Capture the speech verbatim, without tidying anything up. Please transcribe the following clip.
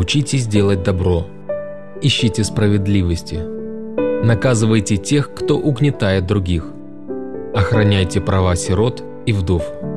Учитесь делать добро. Ищите справедливости. Наказывайте тех, кто угнетает других. Охраняйте права сирот и вдов.